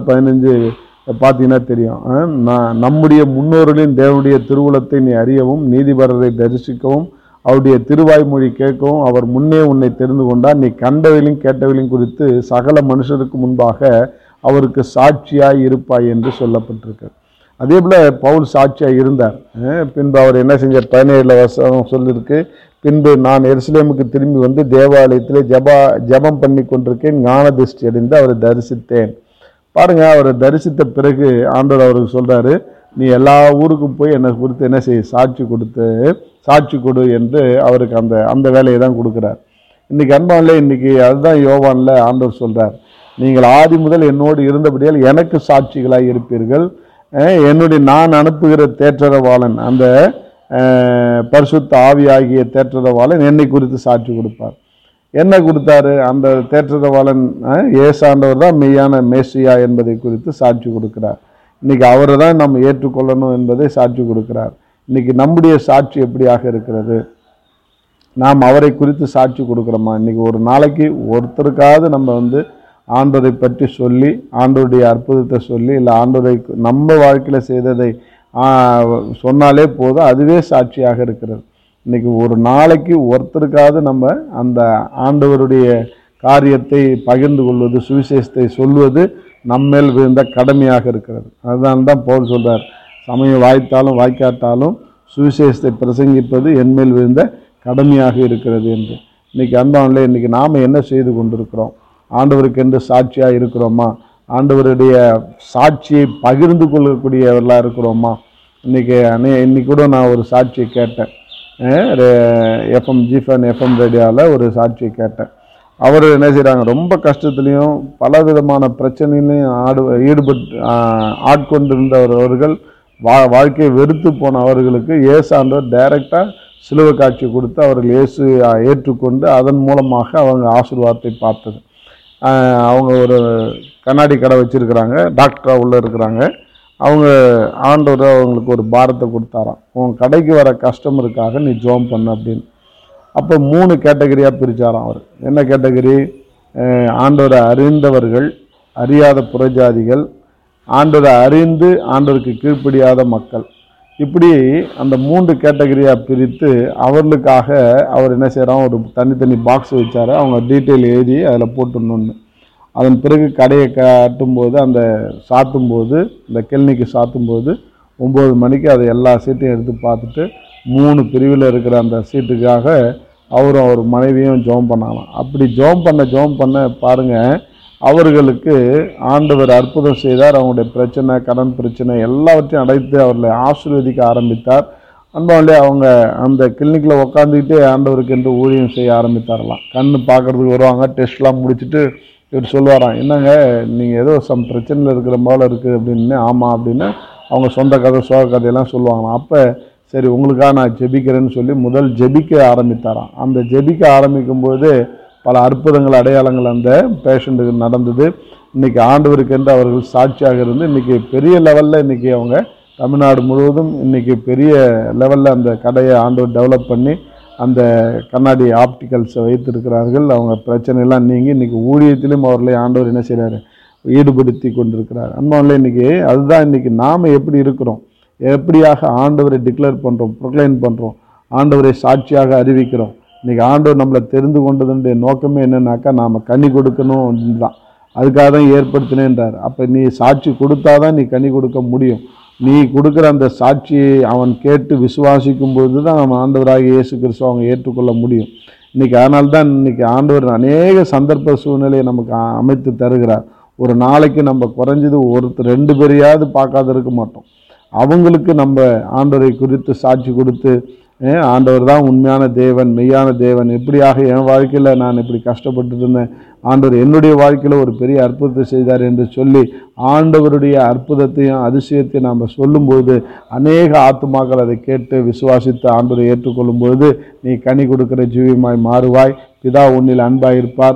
16:15 பார்த்தீங்கன்னா தெரியும். நம்முடைய முன்னோர்களின் தேவனுடைய திருவுளத்தை நீ அறியவும் நீதிபரரை தரிசிக்கவும் அவருடைய திருவாய்மொழி கேட்கவும் அவர் முன்னே உன்னை தெரிந்து கொண்டார். நீ கண்டவையும் கேட்டவையும் குறித்து சகல மனுஷருக்கு முன்பாக அவருக்கு சாட்சியாய் இருப்பாய் என்று சொல்லப்பட்டிருக்கு. அதே போல பவுல் சாட்சியாய் இருந்தார். பின்பு அவர் என்ன செஞ்சார்? 17 வருஷம் சொல்லியிருக்கு. பின்பு நான் எருசலேமுக்கு திரும்பி வந்து தேவாலயத்திலே ஜபம் பண்ணி கொண்டிருக்கேன். ஞான திருஷ்டி அடைந்து அவரை தரிசித்தேன். பாருங்க, அவரை தரிசித்த பிறகு ஆண்டவர் அவருக்கு சொல்றாரு, நீ எல்லா ஊருக்கும் போய் என்னை குறித்து என்ன செய்ய சாட்சி கொடு என்று அவருக்கு அந்த வேலையை தான் கொடுக்குறார். இன்னைக்கு அன்பான்ல இன்னைக்கு அதுதான் யோவான்ல ஆண்டவர் சொல்றார், நீங்கள் ஆதி முதல் என்னோடு இருந்தபடியால் எனக்கு சாட்சிகளாய் இருப்பீர்கள். நான் அனுப்புகிற தேற்றரவாளன், அந்த பரிசுத்த ஆவியாகிய தேற்றரவாளன் என்னை குறித்து சாட்சி கொடுப்பார். என்ன கொடுத்தாரு? அந்த தேற்றரவாளன் ஏசாண்டவர் தான் மெய்யான மேசியா என்பதை குறித்து சாட்சி கொடுக்கிறார். இன்னைக்கு அவரை தான் நம்ம ஏற்றுக்கொள்ளணும் என்பதை சாட்சி கொடுக்கிறார். இன்னைக்கு நம்முடைய சாட்சி எப்படியாக இருக்கிறது? நாம் அவரை குறித்து சாட்சி கொடுக்குறோமா? இன்னைக்கு ஒரு நாளைக்கு ஒருத்தருக்காவது நம்ம ஆண்டவரை பற்றி சொல்லி, ஆண்டவருடைய அற்புதத்தை சொல்லி, இல்லை ஆண்டவரை நம்ம வாழ்க்கையில் செய்ததை சொன்னாலே போதும், அதுவே சாட்சியாக இருக்கிறது. இன்னைக்கு ஒரு நாளைக்கு ஒருத்தருக்காவது நம்ம அந்த ஆண்டவருடைய காரியத்தை பகிர்ந்து கொள்வது, சுவிசேஷத்தை சொல்வது நம்மேல் விழுந்த கடமையாக இருக்கிறது. அதுதான் தான் பவுல் சொல்றார், சமயம் வாய்த்தாலும் வாய்க்காட்டாலும் சுவிசேஷத்தை பிரசங்கிப்பது என்மேல் விழுந்த கடமையாக இருக்கிறது என்று. இன்னைக்கு அன்பானவர்களே, இன்னைக்கு நாம் என்ன செய்து கொண்டிருக்கிறோம்? ஆண்டவருக்கு என்று சாட்சியாக இருக்கிறோமா? ஆண்டவருடைய சாட்சியை பகிர்ந்து கொள்ளக்கூடியவர்களாக இருக்கிறோமா? இன்னைக்கு கூட நான் ஒரு சாட்சியை கேட்டேன். எஃப்எம் ரேடியோவில் ஒரு சாட்சியை கேட்டேன். அவர் என்ன செய்கிறாங்க, ரொம்ப கஷ்டத்துலேயும் பல விதமான பிரச்சனையிலையும் ஆட்கொண்டிருந்தவர்கள், வாழ்க்கையை வெறுத்து போன அவர்களுக்கு இயேசாண்டவர் டைரக்டாக சிலுவை காட்சி கொடுத்து அவர்கள் இயேசு ஏற்றுக்கொண்டு அதன் மூலமாக அவங்க ஆசீர்வாதத்தை பார்த்தது. அவங்க ஒரு கண்ணாடி கடை வச்சுருக்கிறாங்க, டாக்டராக உள்ளே இருக்கிறாங்க. அவங்க ஆண்டவர் அவங்களுக்கு ஒரு பாரத்தை கொடுத்தாராம், உன் கடைக்கு வர கஸ்டமருக்காக நீ ஜோம் பண்ண அப்படின்னு. அப்போ 3 கேட்டகரியாக பிரித்தாராம் அவர். என்ன கேட்டகரி? ஆண்டவரை அறிந்தவர்கள், அறியாத புறஜாதிகள், ஆண்டவரை அறிந்து ஆண்டவருக்கு கீழ்ப்படியாத மக்கள். இப்படி அந்த 3 கேட்டகரியாக பிரித்து அவர்களுக்காக அவர் என்ன செய்கிறான், ஒரு தனித்தனி பாக்ஸ் வச்சார். அவங்க டீட்டெயில் எழுதி அதில் போட்டுடணுன்னு. அதன் பிறகு கடையை கட்டும்போது, சாத்தும்போது, இந்த கிளினிக்கு சாத்தும்போது 9 மணிக்கு அதை எல்லா சீட்டையும் எடுத்து பார்த்துட்டு 3 பிரிவில் இருக்கிற அந்த சீட்டுக்காக அவரும் அவர் மனைவியும் ஜெபம் பண்ணாலாம். அப்படி ஜெபம் பண்ண பாருங்கள், அவர்களுக்கு ஆண்டவர் அற்புதம் செய்தார். அவங்களுடைய பிரச்சனை, கடன் பிரச்சனை எல்லாவற்றையும் அடைத்து அவர்களை ஆசீர்வதிக்க ஆரம்பித்தார். அன்பாலே அவங்க அந்த கிளினிக்கில் உட்காந்துக்கிட்டே ஆண்டவருக்கு என்று ஊழியம் செய்ய ஆரம்பித்தாரலாம். கண் பார்க்குறதுக்கு வருவாங்க, டெஸ்ட்லாம் முடிச்சுட்டு இவர் சொல்லுவாராம், என்னங்க நீங்கள் ஏதோ பிரச்சனையில் இருக்கிற போல இருக்குது அப்படின்னு. ஆமாம் அப்படின்னு அவங்க சொந்த கதை சோக கதையெல்லாம் சொல்லுவாங்களாம். அப்போ சரி உங்களுக்காக நான் ஜெபிக்கிறேன்னு சொல்லி முதல் ஜெபிக்க ஆரம்பித்தாராம். அந்த ஜெபிக்க ஆரம்பிக்கும்போது பல அற்புதங்கள், அடையாளங்கள் அந்த பேஷண்ட்டுக்கு நடந்தது. இன்றைக்கி ஆண்டவருக்கு என்று அவர்கள் சாட்சியாக இருந்து இன்றைக்கி பெரிய லெவலில் இன்றைக்கி அவங்க தமிழ்நாடு முழுவதும் இன்றைக்கி பெரிய லெவலில் அந்த கடையை ஆண்டவர் டெவலப் பண்ணி அந்த கண்ணாடி ஆப்டிக்கல்ஸை வைத்திருக்கிறார்கள். அவங்க பிரச்சனையெல்லாம் நீங்கி இன்றைக்கி ஊழியத்திலும் அவர்களை ஆண்டவர் என்ன செய்கிறாரு, ஈடுபடுத்தி கொண்டிருக்கிறார். அன்பானவர்களே, இன்றைக்கி அதுதான் இன்றைக்கி நாம் எப்படி இருக்கிறோம், எப்படியாக ஆண்டவரை டிக்ளேர் பண்ணுறோம், ப்ரொக்ளைன் பண்ணுறோம், ஆண்டவரை சாட்சியாக அறிவிக்கிறோம். இன்றைக்கி ஆண்டவர் நம்மளை தெரிந்து கொண்டதுடைய நோக்கமே என்னென்னாக்கா நாம் கனி கொடுக்கணும் தான். அதுக்காக தான் ஏற்படுத்தினேன்றார். அப்போ நீ சாட்சி கொடுத்தா தான் நீ கனி கொடுக்க முடியும். நீ கொடுக்குற அந்த சாட்சியை அவன் கேட்டு விசுவாசிக்கும் பொழுது தான் நம்ம ஆண்டவராக இயேசு கிறிஸ்துவ அவங்க ஏற்றுக்கொள்ள முடியும். இன்றைக்கி அதனால்தான் இன்றைக்கி ஆண்டவர் அநேக சந்தர்ப்ப சூழ்நிலையை நமக்கு அமைத்து தருகிறார். ஒரு நாளைக்கு நம்ம குறைஞ்சது 2 பேரையாவது பார்க்காத இருக்க மாட்டோம். அவங்களுக்கு நம்ம ஆண்டவரை குறித்து சாட்சி கொடுத்து, ஆண்டவர் தான் உண்மையான தேவன், மெய்யான தேவன், எப்படியாக என் வாழ்க்கையில் நான் இப்படி கஷ்டப்பட்டு இருந்தேன், ஆண்டவர் என்னுடைய வாழ்க்கையில் ஒரு பெரிய அற்புதத்தை செய்தார் என்று சொல்லி ஆண்டவருடைய அற்புதத்தையும் அதிசயத்தையும் நாம் சொல்லும்போது அநேக ஆத்துமாக்கள் அதை கேட்டு விசுவாசித்து ஆண்டவரை ஏற்றுக்கொள்ளும்போது நீ கனி கொடுக்கிற ஜீவியமாய் மாறுவாய். பிதா உன்னில் அன்பாயிருப்பார்,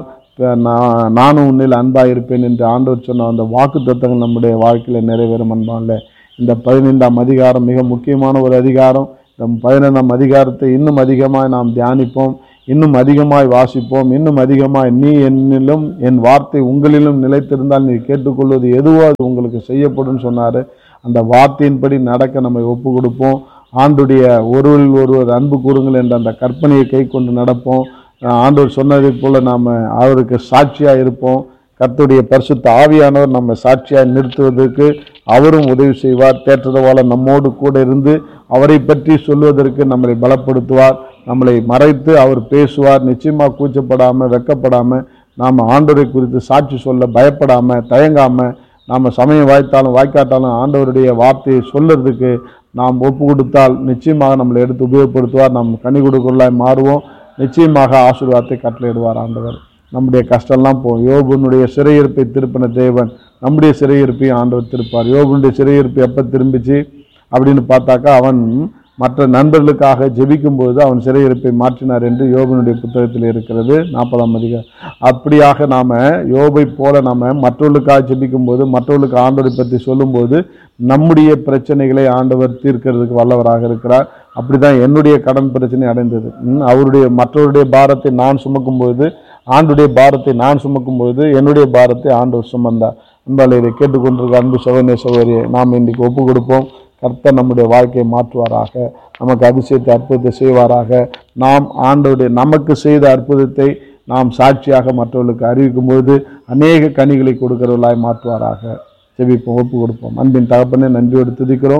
நானும் உன்னில் அன்பாயிருப்பேன் என்று ஆண்டவர் சொன்ன அந்த வாக்கு தத்தங்கள் நம்முடைய வாழ்க்கையில் நிறைவேறும். அன்பான்ல இந்த 15ஆம் அதிகாரம் மிக முக்கியமான ஒரு அதிகாரம். இந்த 15ஆம் அதிகாரத்தை இன்னும் அதிகமாக நாம் தியானிப்போம். இன்னும் அதிகமாய் வாசிப்போம், இன்னும் அதிகமாய் நீ என்னிலும் என் வார்த்தை உங்களிலும் நிலைத்திருந்தால் நீ கேட்டுக்கொள்வது எதுவோ அது உங்களுக்கு செய்யப்படும் சொன்னார். அந்த வார்த்தையின்படி நடக்க நம்மை ஒப்பு கொடுப்போம். ஆண்டுடைய ஒருவரில் ஒருவர் அன்பு கூறுங்கள் என்ற அந்த கற்பனையை கை கொண்டு நடப்போம். ஆண்டவர் சொன்னதை போல நாம் அவருக்கு சாட்சியாக இருப்போம். கர்த்தருடைய பரிசுத்த ஆவியானவர் நம்ம சாட்சியாக நிறுத்துவதற்கு அவரும் உதவி செய்வார். தேற்றதவால நம்மோடு கூட இருந்து அவரை பற்றி சொல்வதற்கு நம்மளை பலப்படுத்துவார். நம்மளை மறைத்து அவர் பேசுவார். நிச்சயமாக கூச்சப்படாமல் வெக்கப்படாமல் நாம் ஆண்டவரை குறித்து சாட்சி சொல்ல பயப்படாமல் தயங்காமல் நாம் சமயம் வாய்த்தாலும் வாய்க்காட்டாலும் ஆண்டவருடைய வார்த்தையை சொல்லுறதுக்கு நாம் ஒப்பு கொடுத்தால் நிச்சயமாக நம்மளை எடுத்து உபயோகப்படுத்துவார். நாம் கனி கொடுக்கலாய் மாறுவோம். நிச்சயமாக ஆசீர்வாதத்தை கட்டளையிடுவார் ஆண்டவர். நம்முடைய கஷ்டம்லாம் போகும். யோபுனுடைய சிறையிருப்பை திருப்பின தேவன் நம்முடைய சிறையிருப்பையும் ஆண்டவர் திருப்பார். யோபுனுடைய சிறையிருப்பு எப்போ திரும்பிச்சு அப்படின்னு பார்த்தாக்கா, அவன் மற்ற நண்பர்களுக்காக ஜெபிக்கும்போது அவன் சிறையிருப்பை மாற்றினார் என்று யோபனுடைய புத்தகத்தில் இருக்கிறது 40ஆம் அதிகாரம். அப்படியாக நாம் யோபை போல நாம் மற்றவர்களுக்காக ஜெபிக்கும்போது மற்றவர்களுக்கு ஆண்டவரை பற்றி சொல்லும்போது நம்முடைய பிரச்சனைகளை ஆண்டவர் தீர்க்கிறதுக்கு வல்லவராக இருக்கிறார். அப்படி தான் என்னுடைய கடன் பிரச்சனை அடைந்தது. மற்றவருடைய பாரத்தை நான் சுமக்கும்போது ஆண்டுடைய பாரத்தை நான் சுமக்கும்போது என்னுடைய பாரத்தை ஆண்டவர் சுமந்தார். அன்பால் இதை கேட்டுக்கொண்டிருக்க அன்பு சகோதர சகோதரியை நாம் இன்றைக்கு ஒப்பு கொடுப்போம். கர்த்தர் நம்முடைய வாழ்க்கையை மாற்றுவாராக, நமக்கு அதிசயத்தை அற்புதத்தை செய்வாராக. நாம் ஆண்டவருடைய நமக்கு செய்த அற்புதத்தை நாம் சாட்சியாக மற்றவர்களுக்கு அறிவிக்கும்போது அநேக கனிகளை கொடுக்கிறவர்களாய் மாற்றுவாராக. செபிப்போம், ஒப்பு கொடுப்போம். அன்பின் தகப்பனே, நன்றியோடு துதிக்கிறோம்.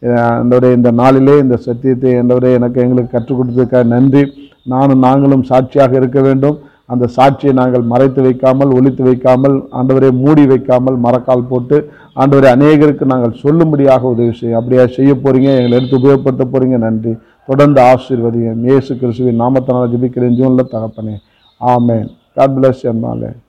இந்த நாளிலே இந்த சத்தியத்தை எங்களுக்கு கற்றுக் கொடுத்ததுக்காக நன்றி. நாங்களும் சாட்சியாக இருக்க வேண்டும். அந்த சாட்சியை நாங்கள் மறைத்து வைக்காமல் ஒளித்து வைக்காமல் ஆண்டவரை மூடி வைக்காமல் மரக்கால் போட்டு ஆண்டவரை அநேகருக்கு நாங்கள் சொல்லும்படியாக உதவி செய்யும். அப்படியா செய்ய போறீங்க, எங்களை எடுத்து உபயோகப்படுத்த போறீங்க. நன்றி. தொடர்ந்து ஆசீர்வதிங்க. இயேசு கிறிஸ்துவின் நாமத்தினால் ஜெபிக்கிறேன் ஜீவனுள்ள தகப்பனே. ஆமென். God bless you.